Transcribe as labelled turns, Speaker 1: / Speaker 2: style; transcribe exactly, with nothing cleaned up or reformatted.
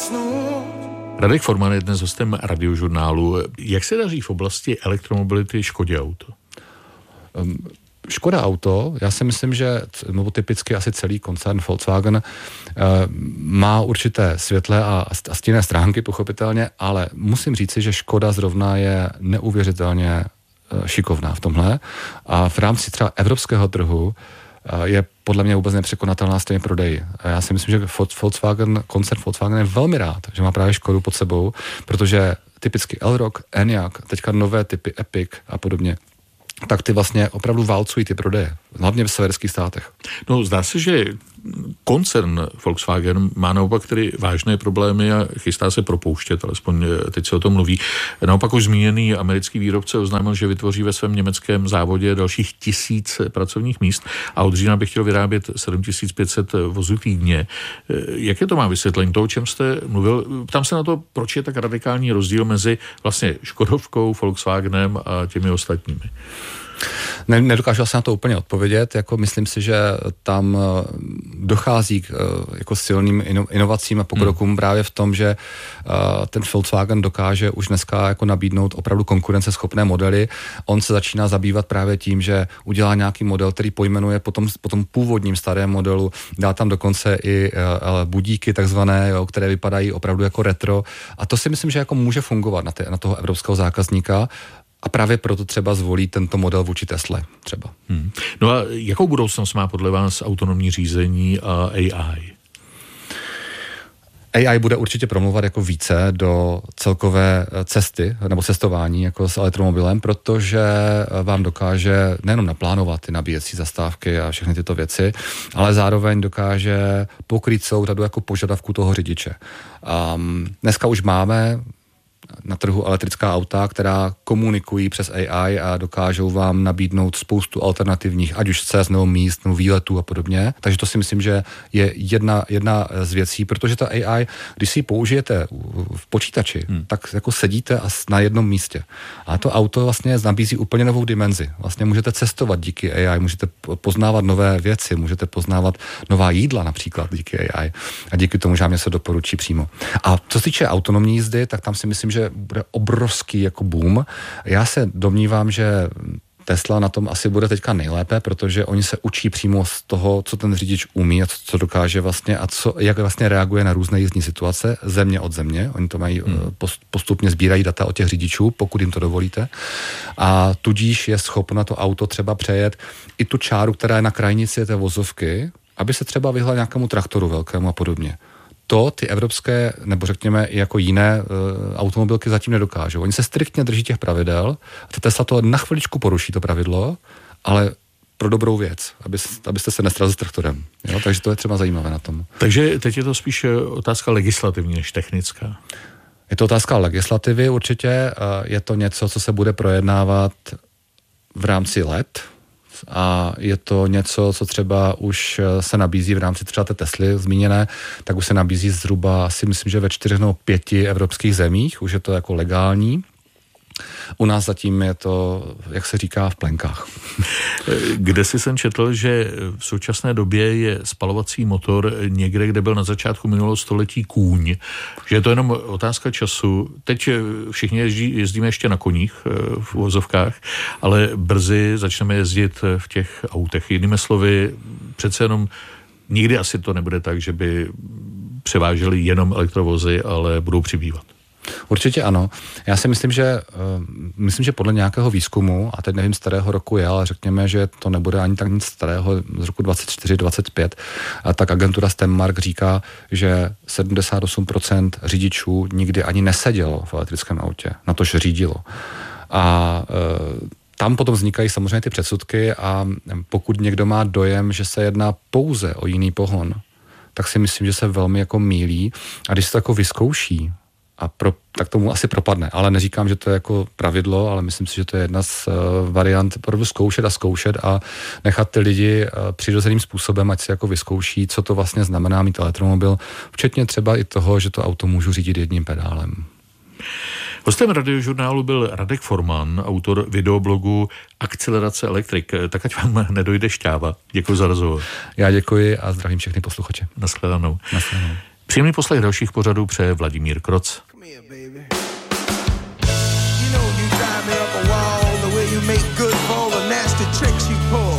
Speaker 1: zasnout.
Speaker 2: Radek Forman je dnes hostem Radiožurnálu. Jak se daří v oblasti elektromobility Škodě Auto?
Speaker 3: Um, Škoda Auto, já si myslím, že nebo typicky asi celý koncern Volkswagen uh, má určité světlé a, a stinné stránky, pochopitelně, ale musím říci, že Škoda zrovna je neuvěřitelně uh, šikovná v tomhle a v rámci třeba evropského trhu uh, je podle mě vůbec nepřekonatelná s těmi prodeji. A já si myslím, že Volkswagen, koncern Volkswagen je velmi rád, že má právě Škodu pod sebou, protože typicky Elroq, Enyaq, teďka nové typy Epiq a podobně, tak ty vlastně opravdu válcují ty prodeje, hlavně v severských státech.
Speaker 2: No, zdá se, že koncern Volkswagen má naopak tedy vážné problémy a chystá se propouštět, alespoň teď se o tom mluví. Naopak už zmíněný americký výrobce oznámil, že vytvoří ve svém německém závodě dalších tisíc pracovních míst a od října by chtěl vyrábět sedm tisíc pět set vozů týdně. Jaké to má vysvětlení? To, o čem jste mluvil, ptám se na to, proč je tak radikální rozdíl mezi vlastně Škodovkou, Volkswagenem a těmi ostatními.
Speaker 3: Ne, nedokážu se na to úplně odpovědět, jako myslím si, že tam dochází k jako silným inovacím a pokrokům hmm. právě v tom, že ten Volkswagen dokáže už dneska jako nabídnout opravdu konkurenceschopné modely. On se začíná zabývat právě tím, že udělá nějaký model, který pojmenuje potom, potom původním starém modelu, dá tam dokonce i budíky takzvané, jo, které vypadají opravdu jako retro a to si myslím, že jako může fungovat na, ty, na toho evropského zákazníka. A právě proto třeba zvolí tento model vůči Tesle třeba.
Speaker 2: Hmm. No a jakou budoucnost má podle vás autonomní řízení a A I?
Speaker 3: A I bude určitě promluvat jako více do celkové cesty nebo cestování jako s elektromobilem, protože vám dokáže nejenom naplánovat ty nabíjecí zastávky a všechny tyto věci, ale zároveň dokáže pokrýt celou řadu jako požadavků toho řidiče. Um, dneska už máme na trhu elektrická auta, která komunikují přes A I a dokážou vám nabídnout spoustu alternativních, ať už cest nebo míst, nebo výletů a podobně. Takže to si myslím, že je jedna, jedna z věcí, protože ta A I, když si ji použijete v počítači, hmm. tak jako sedíte na jednom místě. A to auto vlastně nabízí úplně novou dimenzi. Vlastně můžete cestovat díky A I, můžete poznávat nové věci, můžete poznávat nová jídla například díky A I. A díky tomu, že vám něco doporučí přímo. A co se týče autonomní jízdy, tak tam si myslím, že bude obrovský jako boom. Já se domnívám, že Tesla na tom asi bude teďka nejlépe, protože oni se učí přímo z toho, co ten řidič umí a co, co dokáže vlastně a co, jak vlastně reaguje na různé jízdní situace země od země. Oni to mají, hmm. postupně sbírají data od těch řidičů, pokud jim to dovolíte. A tudíž je schopno to auto třeba přejet i tu čáru, která je na krajnici té vozovky, aby se třeba vyhla nějakému traktoru velkému a podobně. To ty evropské, nebo řekněme i jako jiné uh, automobilky zatím nedokážou. Oni se striktně drží těch pravidel, a Tesla to na chviličku poruší to pravidlo, ale pro dobrou věc, aby, abyste se nestrazili s traktorem. Jo? Takže to je třeba zajímavé na tom.
Speaker 2: Takže teď je to spíš otázka legislativní než technická.
Speaker 3: Je to otázka legislativy určitě, uh, je to něco, co se bude projednávat v rámci let, a je to něco, co třeba už se nabízí v rámci třeba té Tesly zmíněné, tak už se nabízí zhruba, si myslím, že ve čtyřech nebo pěti evropských zemích, už je to jako legální. U nás zatím je to, jak se říká, v plenkách.
Speaker 2: Kde si jsem četl, že v současné době je spalovací motor někde, kde byl na začátku minulého století kůň, že je to jenom otázka času. Teď všichni jezdí, jezdíme ještě na koních v vozovkách, ale brzy začneme jezdit v těch autech. Jinými slovy, přece jenom nikdy asi to nebude tak, že by převáželi jenom elektrovozy, ale budou přibývat.
Speaker 3: Určitě ano. Já si myslím, že myslím, že podle nějakého výzkumu, a teď nevím, z kterého roku je, ale řekněme, že to nebude ani tak nic starého, z roku dvacet čtyři dvacet pět, a tak agentura Stenmark říká, že sedmdesát osm procent řidičů nikdy ani nesedělo v elektrickém autě, natož řídilo. A e, tam potom vznikají samozřejmě ty předsudky a pokud někdo má dojem, že se jedná pouze o jiný pohon, tak si myslím, že se velmi jako mýlí a když se to jako vyzkouší, a pro, tak tomu asi propadne. Ale neříkám, že to je jako pravidlo, ale myslím si, že to je jedna z uh, variant opravdu zkoušet a zkoušet a nechat ty lidi uh, přirozeným způsobem, ať si jako vyzkouší, co to vlastně znamená mít elektromobil, včetně třeba i toho, že to auto můžu řídit jedním pedálem.
Speaker 2: Hostem Radiožurnálu byl Radek Forman, autor videoblogu Akcelerace elektrik. Tak ať vám nedojde šťáva. Děkuji za rozhovor.
Speaker 3: Já děkuji a zdravím všechny posluchače.
Speaker 2: Naschledanou.
Speaker 3: Naschledanou.
Speaker 2: Příjemný poslech dalších pořadů přeje Vladimír Kroc.